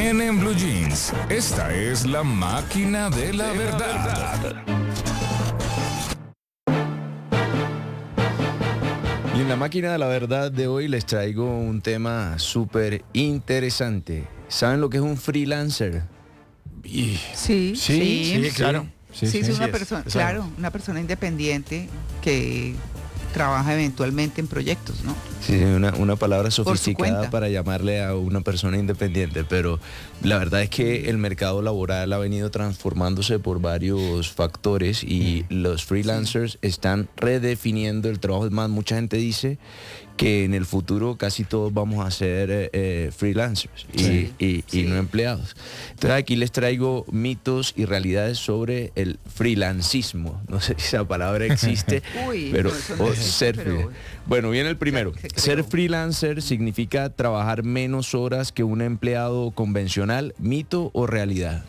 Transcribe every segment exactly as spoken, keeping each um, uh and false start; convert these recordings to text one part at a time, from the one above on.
En En Blue Jeans, esta es la máquina de la verdad. Y en la máquina de la verdad de hoy les traigo un tema súper interesante. ¿Saben lo que es un freelancer? Y- Sí, Sí, sí, claro. Sí, Sí, es sí, una sí, persona, es claro, algo. una persona independiente que trabaja eventualmente en proyectos, ¿no? Sí, una, una palabra su sofisticada cuenta. para llamarle a una persona independiente, pero la verdad es que el mercado laboral ha venido transformándose por varios factores y los freelancers están redefiniendo el trabajo. Es más, mucha gente dice que en el futuro casi todos vamos a ser eh, eh, freelancers y, Sí, y- y sí. no empleados. Entonces aquí les traigo mitos y realidades sobre el freelancismo. No sé si esa palabra existe, Uy, pero no, eso no o existe, ser pero- freelancer. Bueno, viene el primero. Se- se creó. Ser freelancer significa trabajar menos horas que un empleado convencional, ¿mito o realidad?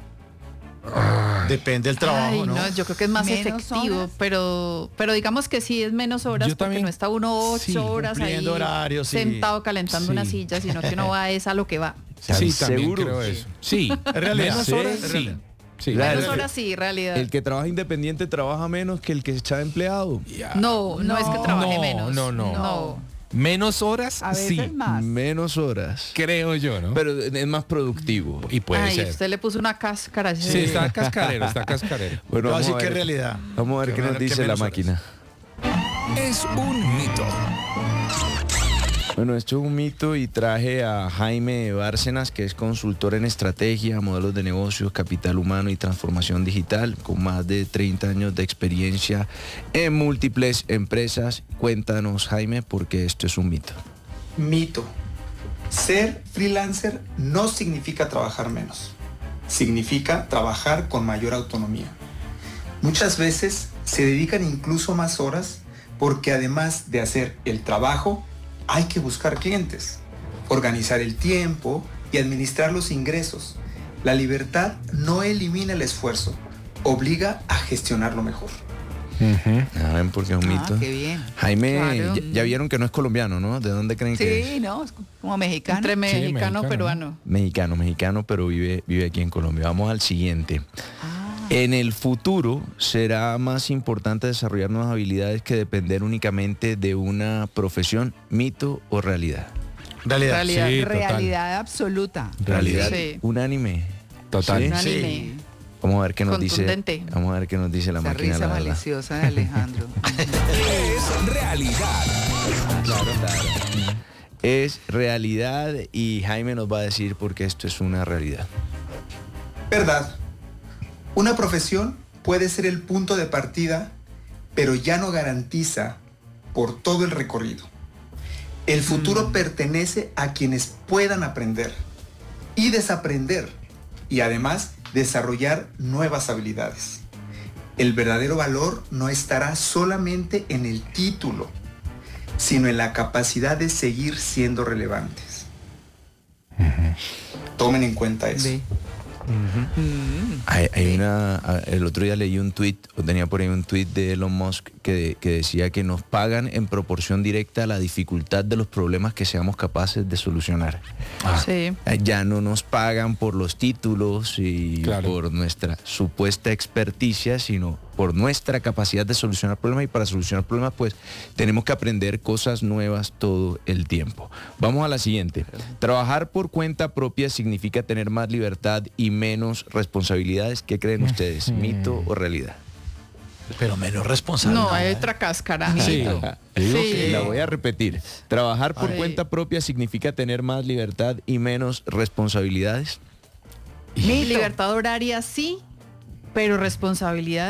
Depende del trabajo, Ay, ¿no? no, yo creo que es más ¿Menos efectivo, horas? pero, pero digamos que sí es menos horas Yo porque también- no está uno ocho sí, horas ahí cumpliendo horarios, sí. sentado calentando Sí. una silla, sino que uno va es a lo que va. ¿Están Sí, también seguros? creo eso. Sí, ¿Es realidad? menos Sí, horas, es sí. realidad. Sí. Claro. Menos el- horas sí, realidad. El que trabaja independiente trabaja menos que el que está empleado. Ya. No, no, es que trabaje no, menos. No, no, no. Menos horas, A veces sí. más. Menos horas. Creo yo, ¿no? Pero es más productivo. y puede Ay, ser. usted le puso una cáscara. a ese- Sí, está cascarero, está cascarero. Bueno, No, vamos así a que ver, realidad. vamos a ver Que qué nos men- que dice la menos horas. máquina. Es un mito. Bueno, esto es un mito y traje a Jaime Bárcenas, que es consultor en estrategia, modelos de negocios, capital humano y transformación digital, con más de treinta años de experiencia en múltiples empresas. Cuéntanos, Jaime, por qué esto es un mito. Mito. Ser freelancer no significa trabajar menos. Significa trabajar con mayor autonomía. Muchas veces se dedican incluso más horas porque además de hacer el trabajo, hay que buscar clientes, organizar el tiempo y administrar los ingresos. La libertad no elimina el esfuerzo, obliga a gestionarlo mejor. Ah, ¿ven por qué es un Ah, mito? qué bien. Jaime, Claro. ya, ya vieron que no es colombiano, ¿no? ¿De dónde creen que es? Sí, no, es como mexicano. Entre mexicano, mexicano, peruano. Mexicano, mexicano, pero vive, vive aquí en Colombia. Vamos al siguiente. Ah, En el futuro será más importante desarrollar nuevas habilidades que depender únicamente de una profesión, mito o realidad. Realidad. Realidad. Sí, total. realidad absoluta. Realidad Sí. unánime. Total. ¿Sí? Un Sí. anime. Vamos a ver qué nos dice. Contundente. Vamos a ver qué nos dice la Esa máquina de risa la verdad. maliciosa de Alejandro. Es realidad. Claro, claro. Es realidad y Jaime nos va a decir por qué esto es una realidad. ¿Verdad? Una profesión puede ser el punto de partida, pero ya no garantiza por todo el recorrido. El futuro pertenece a quienes puedan aprender y desaprender y además desarrollar nuevas habilidades. El verdadero valor no estará solamente en el título, sino en la capacidad de seguir siendo relevantes. Tomen en cuenta eso. Ve. Mm. Hay, hay una, a- el otro día leí un tweet, o tenía por ahí un tweet de Elon Musk que, que decía que nos pagan en proporción directa a la dificultad de los problemas que seamos capaces de solucionar. Sí. Eh, Ya no nos pagan por los títulos y Claro. por nuestra supuesta experticia, sino por nuestra capacidad de solucionar problemas, y para solucionar problemas pues tenemos que aprender cosas nuevas todo el tiempo. Vamos a la siguiente. Trabajar por cuenta propia significa tener más libertad y menos responsabilidades. ¿Qué creen ustedes? ¿Mito o realidad? Pero menos responsable. No, hay otra cáscara. Sí. Digo Sí. que la voy a repetir. Trabajar por Sí. cuenta propia significa tener más libertad y menos responsabilidades. Mi libertad horaria sí, pero responsabilidad